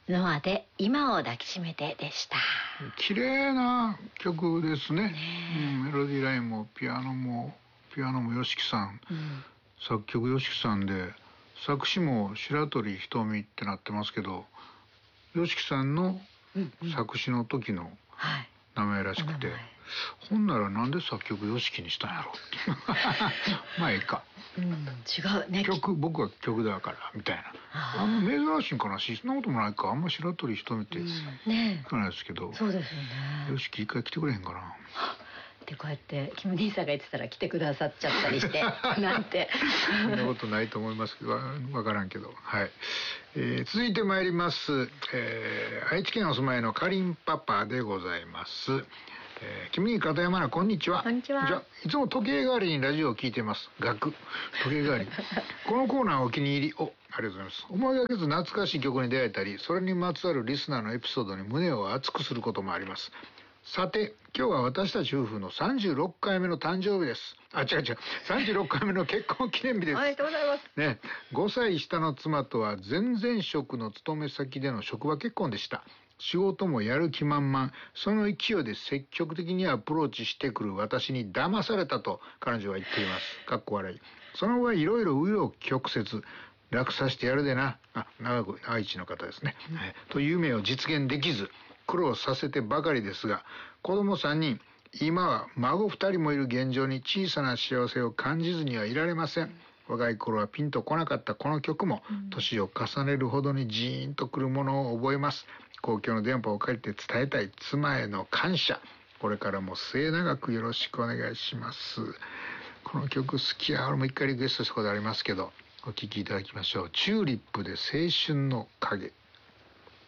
ノアで今を抱きしめてでした。 綺麗な曲ですね。メロディーラインもピアノも吉木さん、作曲吉木さんで、作詞も白鳥瞳ってなってますけど、吉木さんの作詞の時の名前らしくて、ほんならなんで作曲吉木にしたんやろってまあいいか、 違うね、 僕は曲だからみたいな、珍しいんかなし、そんなこともないか、あんま白鳥瞳って聞かないですけど、 そうですよね。 吉木一回来てくれへんかなで、こうやってキム兄さんが言ってたら来てくださっちゃったりしてなんてそんなことないと思いますけど、わからんけど、はい。続いてまいります、愛知県お住まいのかりんパパでございます。キム兄、片山アナ、こんにちは。 こんにちは。 いつも時計代わりにラジオを聞いてます。時計代わりこのコーナーお気に入り。ありがとうございます。思いがけず懐かしい曲に出会えたり、それにまつわるリスナーのエピソードに胸を熱くすることもあります。さて、今日は私たち夫婦の36回目の誕生日です。36回目の結婚記念日です。 おめでとうございます。 ね、5歳下の妻とは前々職の勤め先での職場結婚でした。仕事もやる気満々、その勢いで積極的にアプローチしてくる私に騙されたと彼女は言っています。かっこ笑い。その後はいろいろ紆余曲折、楽させてやるでな。愛知の方ですね。という夢を実現できず、苦労させてばかりですが、子供3人、今は孫2人もいる現状に小さな幸せを感じずにはいられません。若い頃はピンとこなかったこの曲も、年を重ねるほどにジーンとくるものを覚えます。公共の電波を借りて伝えたい妻への感謝。これからも末永くよろしくお願いします。この曲好きや。俺も一回リクエストしたことありますけど、お聴きいただきましょう。チューリップで青春の影。